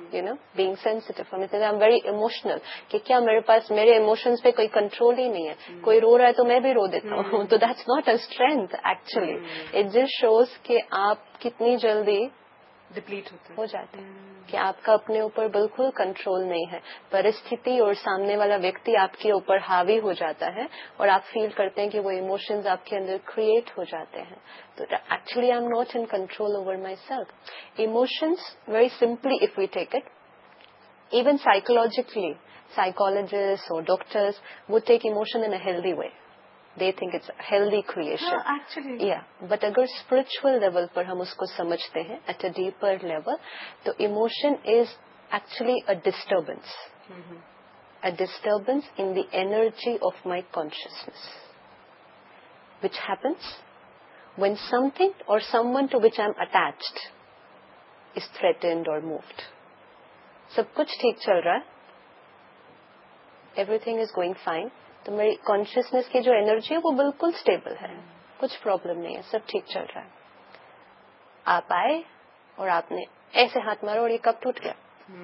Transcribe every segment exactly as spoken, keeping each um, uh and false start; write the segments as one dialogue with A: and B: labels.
A: You know being sensitive. हम I am very emotional कि क्या मेरे पास मेरे इमोशंस पे कोई कंट्रोल ही नहीं है. hmm. कोई रो रहा है तो मैं भी रो देता हूँ. hmm. तो that's not a strength actually. It just shows कि आप कितनी जल्दी
B: डिप्लीट होते
A: हो जाते हैं hmm. कि आपका अपने ऊपर बिल्कुल कंट्रोल नहीं है. परिस्थिति और सामने वाला व्यक्ति आपके ऊपर हावी हो जाता है और आप फील करते हैं कि वो इमोशंस आपके अंदर क्रिएट हो जाते हैं. तो actually I am not in control over my self. Emotions very simply if we take it, even psychologically, psychologists or doctors would take emotion in a healthy way. They think it's a healthy creation.
B: Yeah, actually.
A: Yeah, but अगर spiritual level पर हम उसको समझते हैं at a deeper level, तो emotion is actually a disturbance. Mm-hmm. A disturbance in the energy of my consciousness, which happens when something or someone to which I'm attached is threatened or moved. सब कुछ ठीक चल रहा है, everything is going fine, तो मेरी consciousness की जो एनर्जी है वो बिल्कुल स्टेबल है, कुछ प्रॉब्लम नहीं है, सब ठीक चल रहा है. आप आए और आपने ऐसे हाथ मारा और ये कप टूट गया.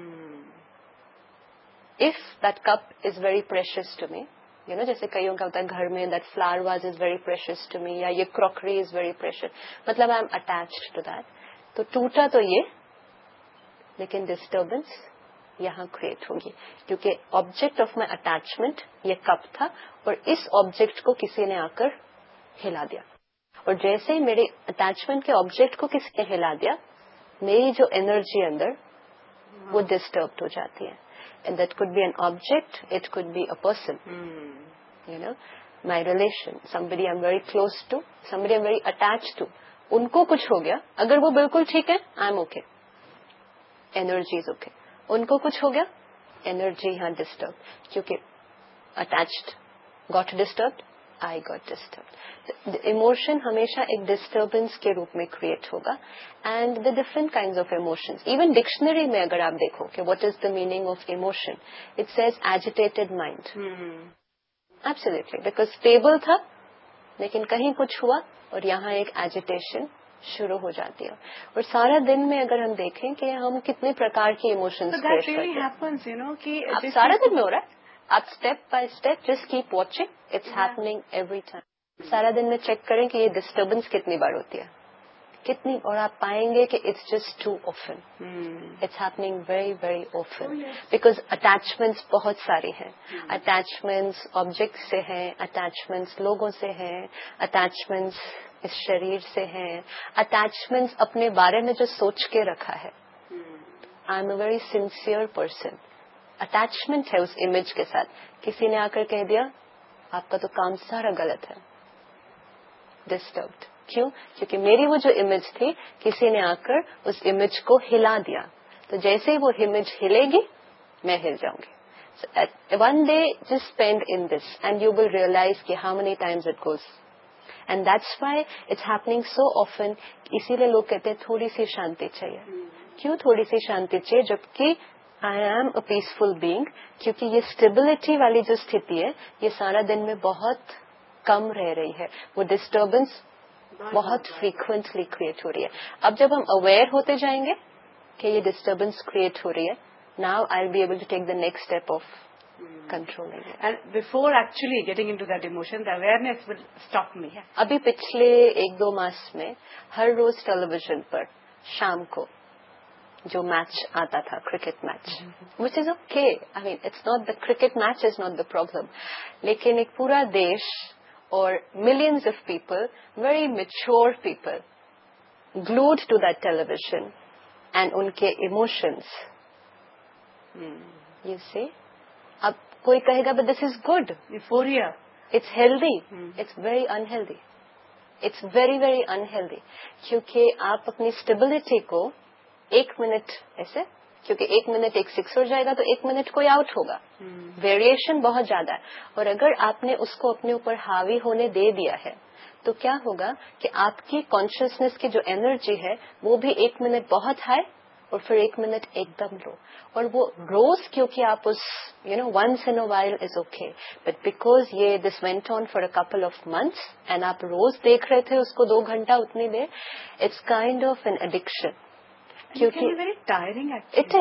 A: If that cup is very precious to me, you know जैसे कईयों का होता है घर में that flower was is very precious to me, या ये क्रॉकरी इज वेरी प्रेशियस, मतलब I am attached to that. तो टूटा तो ये, लेकिन डिस्टर्बेंस यहाँ क्रिएट होगी क्योंकि ऑब्जेक्ट ऑफ माई अटैचमेंट ये कप था और इस ऑब्जेक्ट को किसी ने आकर हिला दिया. और जैसे ही मेरे अटैचमेंट के ऑब्जेक्ट को किसी ने हिला दिया, मेरी जो एनर्जी अंदर वो डिस्टर्ब हो जाती है. And that could be an object, it could be a person, you know my relation, somebody I am very close to, somebody I am very attach to. उनको कुछ हो गया, अगर वो बिल्कुल ठीक है, I am okay, energy is okay. उनको कुछ हो गया, एनर्जी यहाँ डिस्टर्ब, क्योंकि attached got disturb, I got disturb. Emotion हमेशा एक डिस्टर्बेंस के रूप में क्रिएट होगा. And the different kinds of emotions, even dictionary में अगर आप देखो कि what is the meaning of emotion, it says agitated mind. Absolutely, because stable था लेकिन कहीं कुछ हुआ और यहाँ एक एजिटेशन शुरू हो जाती है. और सारा दिन में अगर हम देखें कि हम कितने प्रकार के इमोशंस क्रिएट करते हैं,
B: happens, you know, कि
A: आप सारा दिन में हो रहा है, आप step by step just keep watching, it's happening every time. सारा दिन में चेक करें कि ये डिस्टर्बेंस कितनी बार होती है, कितनी, और आप पाएंगे कि it's just to often. It's happening very very often because attachments बहुत सारी हैं. अटैचमेंट्स ऑब्जेक्ट से हैं, अटैचमेंट्स लोगों से हैं, अटैचमेंट्स इस शरीर से हैं, अटैचमेंट्स अपने बारे में जो सोच के रखा है. I am a very sincere person, attachment है उस इमेज के साथ. किसी ने आकर कह दिया आपका तो काम सारा गलत है, डिस्टर्ब्ड. क्यों? क्योंकि मेरी वो जो इमेज थी, किसी ने आकर उस इमेज को हिला दिया. तो जैसे ही वो इमेज हिलेगी, मैं हिल जाऊंगी. So, one day just spend in this and you will realize कि how many times it goes. And that's why it's happening so often. इसीलिए लोग कहते हैं थोड़ी सी शांति चाहिए. क्यों थोड़ी सी शांति चाहिए? जबकि I am a peaceful being, क्योंकि ये स्टेबिलिटी वाली जो स्थिति है, ये सारा दिन में बहुत कम रह रही है. वो डिस्टर्बेंस बहुत फ्रीक्वेंटली क्रिएट हो रही है. अब जब हम अवेयर होते जाएंगे कि ये डिस्टर्बेंस क्रिएट हो रही है, now I'll be able to take the next step of controlling it.
B: And before actually getting into that emotion, the awareness will stop me.
A: अभी पिछले एक दो मास में हर रोज टेलीविजन पर शाम को जो मैच आता था, cricket match, which is okay. I mean, it's not the cricket match is not the problem. लेकिन एक पूरा देश और millions of people, very mature people, glued to that television and उनके emotions. Hmm. You see? अब कोई कहेगा but this is good.
B: Euphoria.
A: It's healthy.
B: Hmm.
A: It's very unhealthy. It's very very unhealthy. क्योंकि आप अपनी stability को एक minute ऐसे, क्योंकि एक मिनट एक सिक्स हो जाएगा तो एक मिनट कोई आउट होगा. Variation hmm. बहुत ज्यादा है. और अगर आपने उसको अपने ऊपर हावी होने दे दिया है, तो क्या होगा कि आपकी कॉन्शियसनेस की जो एनर्जी है वो भी एक मिनट बहुत हाई और फिर एक मिनट एकदम लो. और वो रोज, क्योंकि आप उस you know once in a while is okay, but because ये this went on for a couple of months and आप रोज देख रहे थे उसको दो घंटा उतनी देर, it's kind of an addiction.
B: क्योंकि इट इज